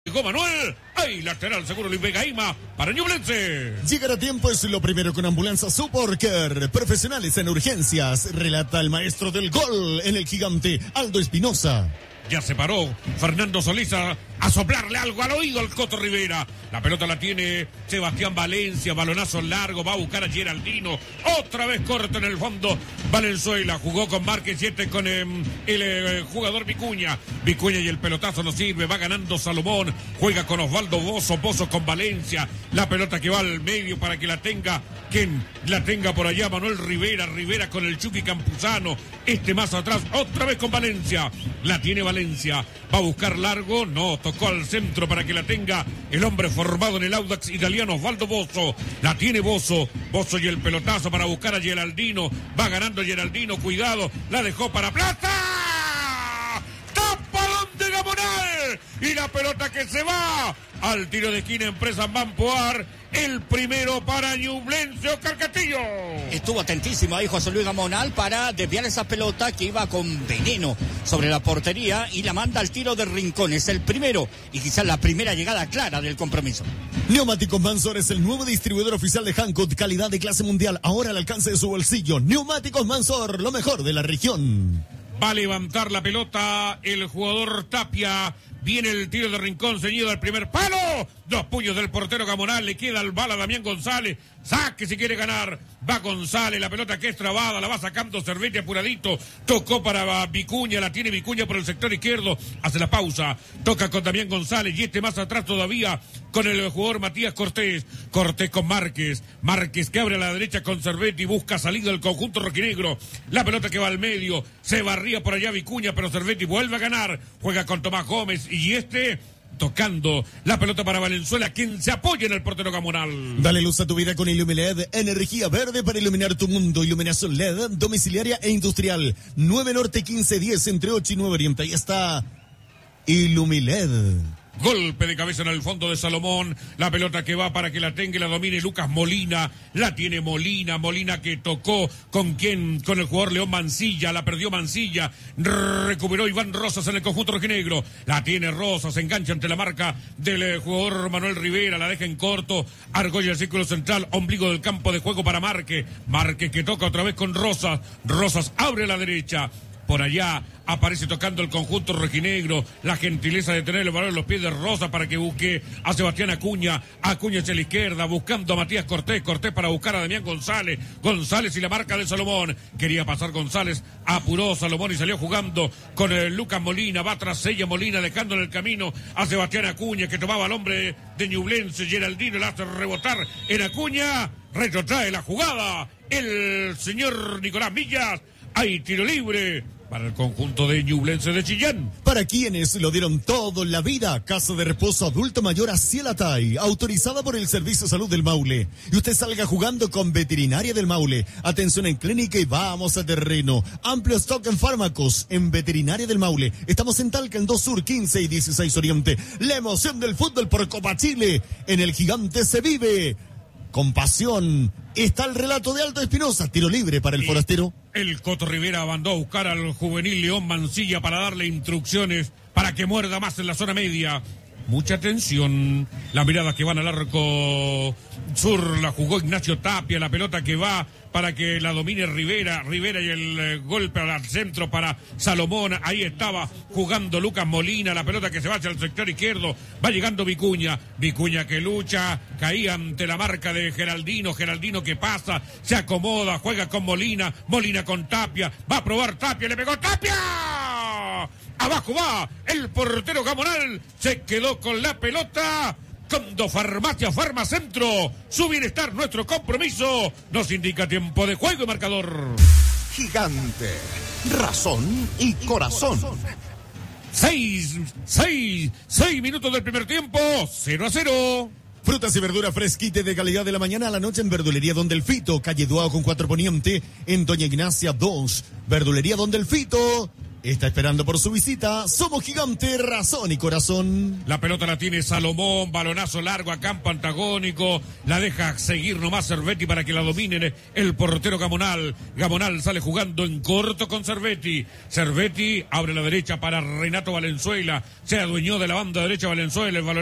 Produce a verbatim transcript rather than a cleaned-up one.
Llegó Manuel, ahí lateral seguro Luis Vega Ima para Ñublense. Llegar a tiempo es lo primero con Ambulancia Supercare. Profesionales en urgencias, relata el maestro del gol en el Gigante, Aldo Espinosa. Ya se paró Fernando Solís a, a soplarle algo al oído al Coto Rivera. La pelota la tiene Sebastián Valencia, balonazo largo, va a buscar a Geraldino. Otra vez corto en el fondo. Valenzuela jugó con Márquez y este con eh, el eh, jugador Vicuña. Vicuña y el pelotazo no sirve, va ganando Salomón. Juega con Osvaldo Bozo, Bozo con Valencia. La pelota que va al medio para que la tenga, quien la tenga por allá, Manuel Rivera. Rivera con el Chucky Campuzano. Este más atrás, otra vez con Valencia. La tiene Valencia, va a buscar largo, no, tocó al centro para que la tenga el hombre formado en el Audax italiano, Osvaldo Bozo. La tiene Bozo, Bozo y el pelotazo para buscar a Geraldino. Va ganando Geraldino, cuidado, la dejó para Plata. ¡Tapadón de Gamonal! Y la pelota que se va al tiro de esquina, Empresa Mampoar. El primero para Ñublense, Oscar Castillo. Estuvo atentísimo ahí José Luis Gamonal para desviar esa pelota que iba con veneno sobre la portería y la manda al tiro de Rincón. Es el primero y quizás la primera llegada clara del compromiso. Neumáticos Mansor es el nuevo distribuidor oficial de Hankook, calidad de clase mundial, ahora al alcance de su bolsillo. Neumáticos Mansor, lo mejor de la región. Va a levantar la pelota el jugador Tapia. Viene el tiro de Rincón ceñido al primer palo. Dos puños del portero Gamonal. Le queda el bala a Damián González. Saque si quiere ganar. Va González. La pelota que es trabada. La va sacando Cervetti apuradito. Tocó para Vicuña. La tiene Vicuña por el sector izquierdo. Hace la pausa. Toca con Damián González. Y este más atrás todavía con el jugador Matías Cortés. Cortés con Márquez. Márquez que abre a la derecha con Cervetti. Busca salida del conjunto rojinegro. La pelota que va al medio. Se barría por allá Vicuña. Pero Cervetti vuelve a ganar. Juega con Tomás Gómez. Y este tocando la pelota para Valenzuela, quien se apoya en el portero Gamonal. Dale luz a tu vida con Illumiled, energía verde para iluminar tu mundo. Iluminación L E D, domiciliaria e industrial. nueve Norte quince diez, entre ocho y nueve Oriente. Ahí está Illumiled. Golpe de cabeza en el fondo de Salomón. La pelota que va para que la tenga y la domine Lucas Molina. La tiene Molina. Molina que tocó con quien, con el jugador León Mancilla. La perdió Mancilla. Recuperó Iván Rosas en el conjunto rojinegro. La tiene Rosas. Se engancha ante la marca del jugador Manuel Rivera. La deja en corto. Argolla el círculo central. Ombligo del campo de juego para Márquez. Márquez que toca otra vez con Rosas. Rosas abre a la derecha. Por allá aparece tocando el conjunto rojinegro. La gentileza de tener el balón en los pies de Rosa para que busque a Sebastián Acuña. Acuña hacia la izquierda, buscando a Matías Cortés. Cortés para buscar a Damián González. González y la marca de Salomón. Quería pasar González, apuró Salomón y salió jugando con el Lucas Molina. Va tras ella Molina, dejando en el camino a Sebastián Acuña, que tomaba al hombre de Ñublense. Geraldino la hace rebotar en Acuña. Retrotrae la jugada el señor Nicolás Millas. Hay tiro libre para el conjunto de Ñublense de Chillán. Para quienes lo dieron todo en la vida, Casa de Reposo Adulto Mayor Acielatay, autorizada por el Servicio de Salud del Maule. Y usted salga jugando con Veterinaria del Maule. Atención en clínica y vamos a terreno. Amplio stock en fármacos en Veterinaria del Maule. Estamos en Talca, en dos Sur, quince y dieciséis Oriente. La emoción del fútbol por Copa Chile. En el Gigante se vive con pasión. Está el relato de Aldo Espinosa. Tiro libre para el y forastero. El Coto Rivera mandó a buscar al juvenil León Mancilla para darle instrucciones para que muerda más en la zona media. Mucha atención. Las miradas que van al arco sur la jugó Ignacio Tapia. La pelota que va para que la domine Rivera. Rivera y el eh, golpe al centro para Salomón. Ahí estaba jugando Lucas Molina. La pelota que se va hacia el sector izquierdo. Va llegando Vicuña. Vicuña que lucha. Caía ante la marca de Geraldino. Geraldino que pasa. Se acomoda. Juega con Molina. Molina con Tapia. Va a probar Tapia. Le pegó Tapia. Abajo va el portero Gamonal. Se quedó con la pelota. Condo Farmacia Farmacentro. Su bienestar, nuestro compromiso. Nos indica tiempo de juego y marcador. Gigante. Razón y corazón. Seis, seis, seis minutos del primer tiempo. Cero a cero. Frutas y verduras fresquite de calidad de la mañana a la noche en Verdulería Don Delfito, calle Duao con cuatro Poniente, en Doña Ignacia dos. Verdulería Don Delfito, está esperando por su visita. Somos Gigante, razón y corazón. La pelota la tiene Salomón, balonazo largo a campo antagónico, la deja seguir nomás Cervetti para que la dominen el portero Gamonal. Gamonal sale jugando en corto con Cervetti. Cervetti abre la derecha para Renato Valenzuela, se adueñó de la banda derecha Valenzuela, el balón